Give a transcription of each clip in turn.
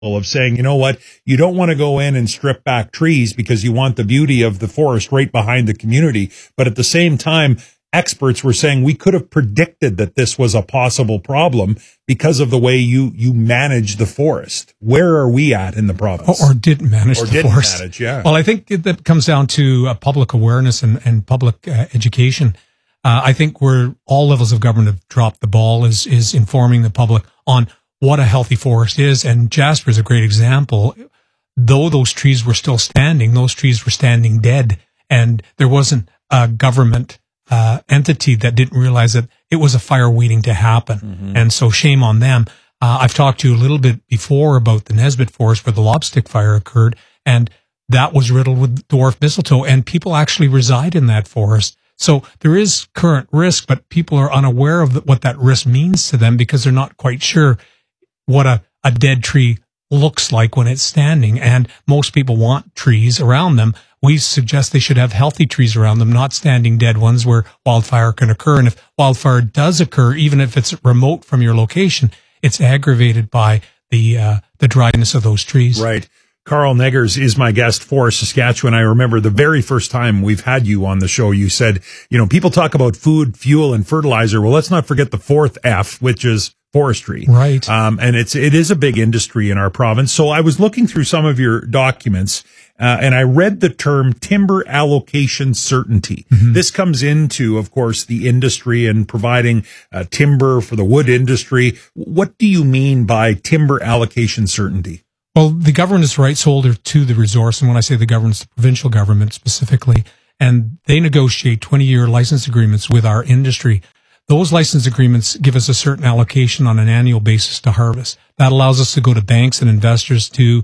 of saying, you know what, you don't want to go in and strip back trees because you want the beauty of the forest right behind the community. But at the same time, experts were saying we could have predicted that this was a possible problem because of the way you manage the forest. Where are we at in the province? Or didn't manage the forest. Yeah. Well, I think that comes down to public awareness and public education. I think where all levels of government have dropped the ball is informing the public on what a healthy forest is. And Jasper is a great example. Though those trees were still standing, those trees were standing dead. And there wasn't a government entity that didn't realize that it was a fire waiting to happen. Mm-hmm. And so shame on them. I've talked to you a little bit before about the Nesbitt Forest where the lobstick fire occurred, and that was riddled with dwarf mistletoe, and people actually reside in that forest. So there is current risk, but people are unaware of what that risk means to them because they're not quite sure what a dead tree looks like when it's standing. And most people want trees around them. We suggest they should have healthy trees around them, not standing dead ones where wildfire can occur. And if wildfire does occur, even if it's remote from your location, it's aggravated by the dryness of those trees. Right. Carl Neggers is my guest for Saskatchewan. I remember the very first time we've had you on the show, you said, people talk about food, fuel, and fertilizer. Well, let's not forget the fourth F, which is forestry. Right. And it is a big industry in our province. So I was looking through some of your documents, and I read the term timber allocation certainty. Mm-hmm. This comes into, of course, the industry and providing timber for the wood industry. What do you mean by timber allocation certainty? Well, the government is rights holder to the resource. And when I say the government, it's the provincial government specifically. And they negotiate 20-year license agreements with our industry. Those license agreements give us a certain allocation on an annual basis to harvest. That allows us to go to banks and investors to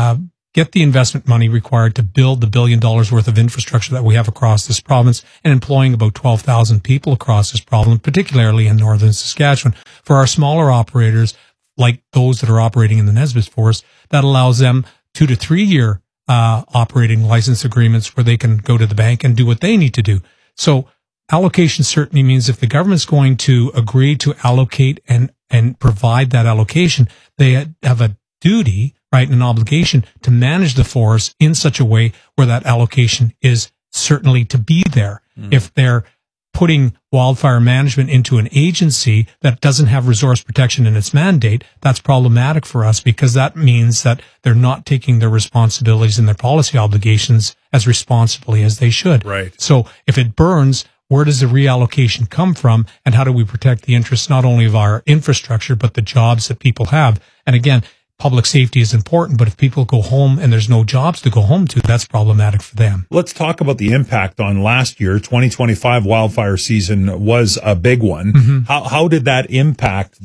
get the investment money required to build the $1 billion worth of infrastructure that we have across this province and employing about 12,000 people across this province, particularly in northern Saskatchewan. For our smaller operators, like those that are operating in the Nesbitt Forest, that allows them 2 to 3 year operating license agreements where they can go to the bank and do what they need to do. So allocation certainty means if the government's going to agree to allocate and provide that allocation, they have a duty, right, and an obligation to manage the forest in such a way where that allocation is certainly to be there. Mm. If they're putting wildfire management into an agency that doesn't have resource protection in its mandate, that's problematic for us because that means that they're not taking their responsibilities and their policy obligations as responsibly as they should. Right. So if it burns, where does the reallocation come from, and how do we protect the interests not only of our infrastructure, but the jobs that people have? And again, public safety is important, but if people go home and there's no jobs to go home to, that's problematic for them. Let's talk about the impact on last year. 2025 wildfire season was a big one. Mm-hmm. How did that impact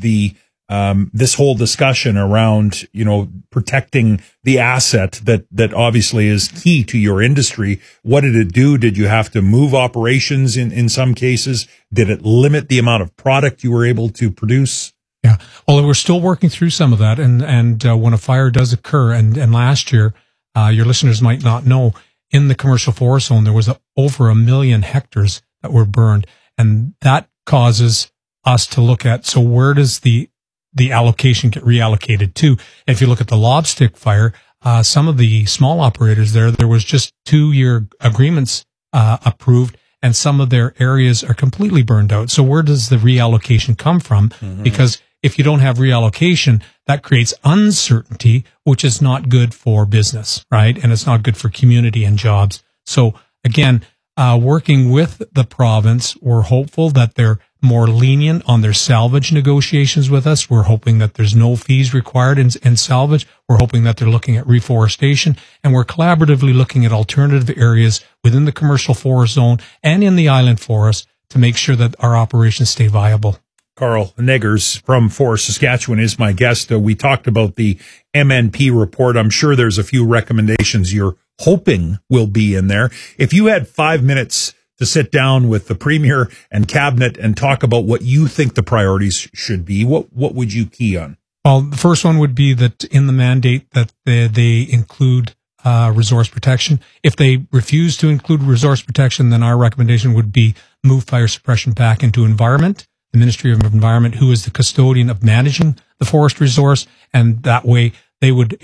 this whole discussion around, protecting the asset that obviously is key to your industry? What did it do? Did you have to move operations in some cases? Did it limit the amount of product you were able to produce? Yeah. Well, we're still working through some of that. And when a fire does occur, and last year, your listeners might not know, in the commercial forest zone, there was over 1 million hectares that were burned. And that causes us to look at, so where does the allocation get reallocated to? If you look at the lobstick fire, some of the small operators there was just 2-year agreements approved, and some of their areas are completely burned out. So where does the reallocation come from? Mm-hmm. Because if you don't have reallocation, that creates uncertainty, which is not good for business, right? And it's not good for community and jobs. So again, working with the province, we're hopeful that they're more lenient on their salvage negotiations with us. We're hoping that there's no fees required in salvage. We're hoping that they're looking at reforestation, and we're collaboratively looking at alternative areas within the commercial forest zone and in the island forest to make sure that our operations stay viable. Carl Neggers from Forest Saskatchewan is my guest. We talked about the MNP report. I'm sure there's a few recommendations you're hoping will be in there. If you had 5 minutes to sit down with the Premier and Cabinet and talk about what you think the priorities should be, what would you key on? Well, the first one would be that in the mandate that they include resource protection. If they refuse to include resource protection, then our recommendation would be move fire suppression back into environment, the Ministry of Environment, who is the custodian of managing the forest resource, and that way they would